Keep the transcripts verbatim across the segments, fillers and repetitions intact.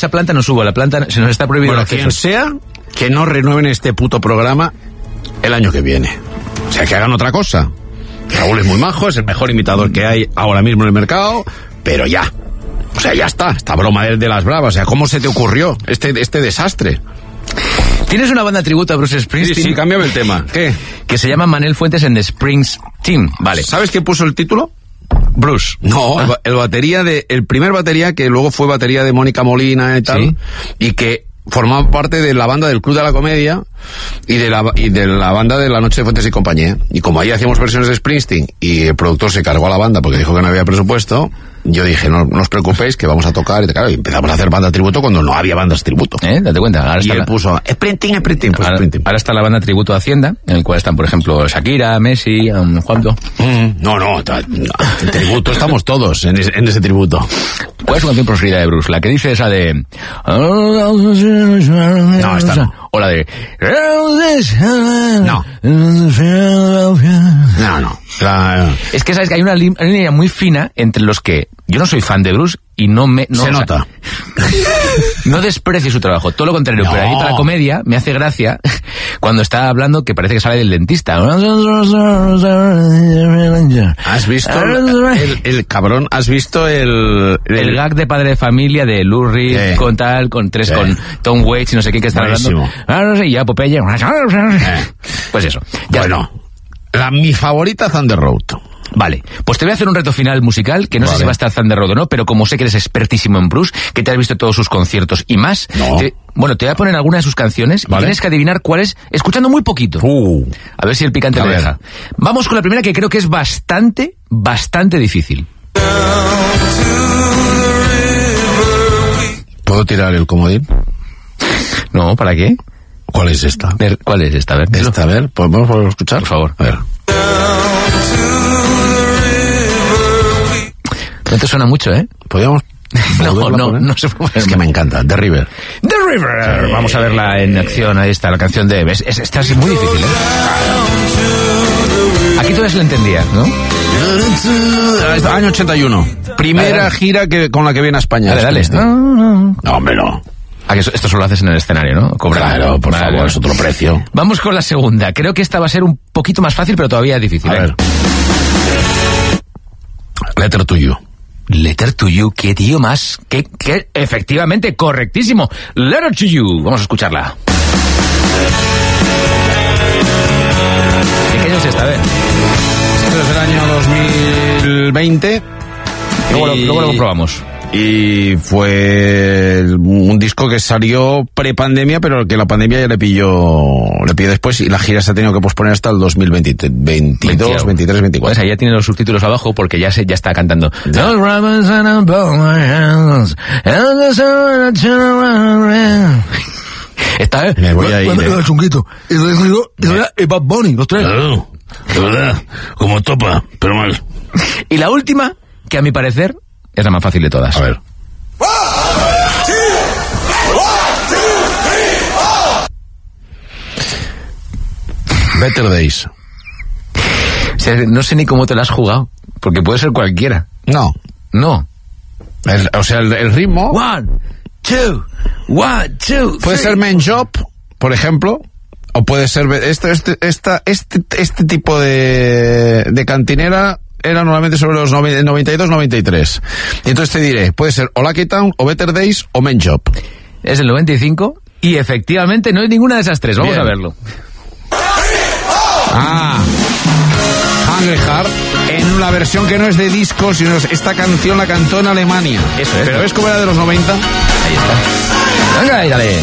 esa planta no subo, la planta se nos está prohibido Bueno, el acceso. quien sea, que no renueven este puto programa el año que viene. O sea, que hagan otra cosa. Raúl es muy majo, es el mejor imitador que hay ahora mismo en el mercado, pero ya. O sea, ya está, esta broma de, de las bravas. O sea, ¿cómo se te ocurrió este, este desastre? Tienes una banda tributo a Bruce Springsteen. Sí, sí, cámbiame el tema. ¿Qué? Que se llama Manel Fuentes en The Springs Team. Vale. ¿Sabes quién puso el título? Bruce. No, el, el batería de, el primer batería que luego fue batería de Mónica Molina y tal, ¿Sí? y que formaba parte de la banda del Club de la Comedia y de la, y de la banda de La Noche de Fuentes y Compañía. Y como ahí hacíamos versiones de Springsteen y el productor se cargó a la banda porque dijo que no había presupuesto, yo dije, no, no os preocupéis que vamos a tocar, y claro, y empezamos a hacer banda tributo cuando no había bandas tributo. ¿Eh? Date cuenta. Ahora Y está él la... puso, Springsteen, Springsteen, pues Ahora, Springsteen. ahora está la banda tributo a Hacienda, en el cual están, por ejemplo, Shakira, Messi, um, Juanjo. Mm, no, no, ta- no, en tributo estamos todos en ese, en ese tributo. ¿Cuál es su canción preferida de Bruce? La que dice esa de... No, esta no. O la de... No. No, no. La, Es que sabes que hay una, li- una línea muy fina entre los que yo no soy fan de Bruce y no me... No, se o sea, nota. no desprecio su trabajo, todo lo contrario, No. pero ahí para la comedia me hace gracia cuando está hablando que parece que sale del dentista. ¿Has visto el, el, el cabrón? ¿Has visto el... El, El gag de Padre de Familia de Lou Reed Eh. con tal, con tres, Eh. con Tom Waits y no sé qué que están Buenísimo. hablando. Ah, no sé, y ya Popeye. Pues eso. Ya Bueno, la, mi favorita, Thunder Road. Vale, pues te voy a hacer un reto final musical, que no Vale. sé si va a estar Thunder Road o no, pero como sé que eres expertísimo en Bruce, que te has visto todos sus conciertos y más, No. te- bueno, te voy a poner alguna de sus canciones Vale. y tienes que adivinar cuál es, escuchando muy poquito. Uh. A ver si el picante A le ver. deja. Vamos con la primera, que creo que es bastante, bastante difícil. ¿Puedo tirar el comodín? No, ¿para qué? ¿Cuál es esta? A ver, ¿cuál es esta? A ver, dilo. Esta, a ver, ¿podemos volver a escuchar? Por favor. A ver. No te suena mucho, ¿eh? ¿Podríamos No, volverla a no, poner? no se puede. Es que me encanta, The River. The River. Vamos a verla en acción. Ahí está, la canción de... ¿Ves? Es- Esta es muy difícil, ¿eh? Aquí todavía se la entendía, ¿no? Año ochenta y uno. Primera Dale, dale. gira que, con la que viene a España. Dale, dale. Este. No, no. No, hombre, no. Ah, que eso- esto solo lo haces en el escenario, ¿no? Cobrar. Claro, por Vale, favor, vale. es otro precio. Vamos con la segunda. Creo que esta va a ser un poquito más fácil, pero todavía difícil. A ¿eh? ver. Letter to You. Letter to You, qué tío más. Que, que efectivamente, correctísimo. Letter to You. Vamos a escucharla. ¿Qué año es esta? A ver. Esto es del año dos mil veinte. Luego, lo, Y- luego lo comprobamos. Y fue un disco que salió pre-pandemia, pero que la pandemia ya le pilló, le pilló después, y la gira se ha tenido que posponer hasta el dos mil veinte, veintidós, veintitrés, veinticuatro. Pues ahí ya tiene los subtítulos abajo porque ya se ya está cantando. Ya. Está, ¿eh? Me voy a ir, ¿Cuándo eh. queda el chunguito? Y lo digo, y lo y Bad Bunny, los tres. Claro, de verdad, como topa, pero mal. Y la última, que a mi parecer es la más fácil de todas. A ver. Better Days. O sea, no sé ni cómo te la has jugado, porque puede ser cualquiera. No. No. El- o sea, el, el ritmo One, two, one, two, puede three. ser Men Job, por ejemplo, o puede ser este este esta, este, este tipo de, de cantinera era normalmente sobre los noventa y dos noventa y tres. Y entonces te diré, puede ser o Lucky Town, o Better Days, o Men Job. Es el noventa y cinco y efectivamente no es ninguna de esas tres. Vamos Bien. a verlo. Ah, Hungry Heart, en una versión que no es de disco, sino es- esta canción la cantó en Alemania. Eso es. Pero ves cómo era de los noventa. Ahí está. Venga, ahí, dale.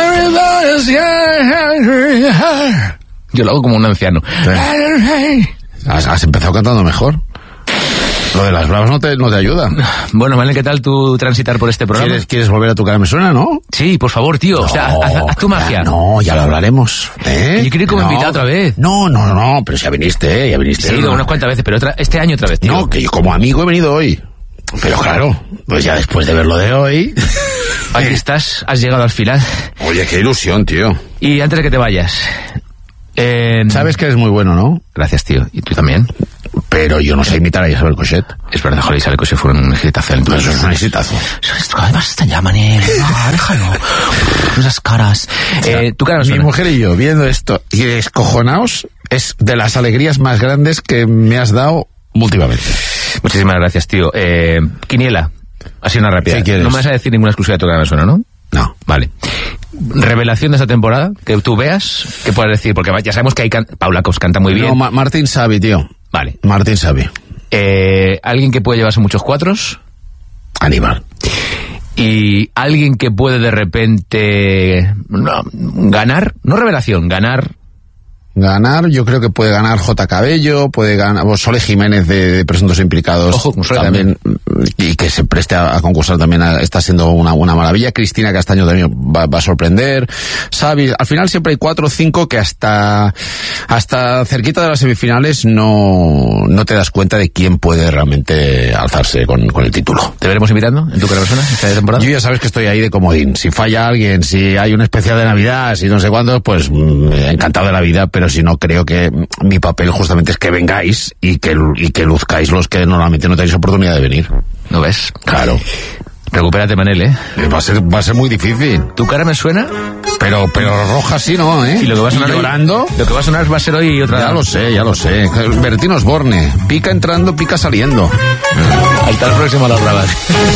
Yo lo hago como un anciano. Has, has empezado cantando mejor. Lo de las bravas no te, no te ayuda. Bueno, Manel, ¿qué tal tú transitar por este programa? ¿Quieres, ¿Quieres volver a tu cara me suena, no? Sí, por favor, tío. o sea, haz, haz tu magia. Ya, no, ya lo hablaremos. ¿Eh? Yo quiero ir como No. invitado otra vez. No, no, no, no, pero si ya viniste, ¿eh? Ya viniste. Sí, he ido ¿no? unas cuantas veces, pero otra, este año otra vez, tío. No, que yo como amigo he venido hoy. Pero claro, pues ya después de ver lo de hoy... Aquí estás, has llegado al final. Oye, qué ilusión, tío. Y antes de que te vayas, Eh, Sabes que eres muy bueno, ¿no? Gracias, tío. ¿Y tú también? Pero yo no sé imitar a Isabel Cochet. Es verdad, joder, Isabel Cochet fue un exitazo. Pero eso es un exitazo. Basta ya, Manel. No, déjalo. Esas caras. O sea, eh, ¿Tu cara me mi suena? mujer y yo viendo esto y descojonaos es de las alegrías más grandes que me has dado últimamente. Muchísimas gracias, tío. Eh, Quiniela. Así una rápida. ¿Qué quieres? No me vas a decir ninguna exclusiva de Tu cara me suena, ¿no? No. Vale. Revelación de esta temporada, que tú veas, ¿qué puedes decir? Porque ya sabemos que hay can... Paula Cos canta muy bien. No, Ma- Martín Savi, tío. Vale. Martín Savi. Eh, alguien que puede llevarse muchos cuatros. Aníbal. Y alguien que puede de repente no, ganar, no revelación, ganar. Ganar, yo creo que puede ganar J. Cabello, puede ganar o Sole Jiménez de, de Presuntos Implicados. Ojo, con Sole también, y que se preste a, a concursar también a, está siendo una, una maravilla. Cristina Castaño también va, va a sorprender. Xavi, al final siempre hay cuatro o cinco que hasta hasta cerquita de las semifinales no, no te das cuenta de quién puede realmente alzarse con, con el título. ¿Te veremos invitando en Tu cara me suena esta temporada? Yo ya sabes que estoy ahí de comodín. Si falla alguien, si hay un especial de Navidad, si no sé cuándo, pues mm, encantado de la vida, pero si no, creo que mi papel justamente es que vengáis y que, y que luzcáis los que normalmente no tenéis oportunidad de venir. ¿No ves? Claro. Recupérate, Manel, ¿eh? Va a ser, va a ser muy difícil. ¿Tu cara me suena? Pero, pero roja sí no, ¿eh? Y lo que va a sonar hoy- llorando. lo que va a sonar va a ser hoy otra. Ya lo sé, ya lo sé. Bertín Osborne. Pica entrando, pica saliendo. Hasta el próximo, las bravas.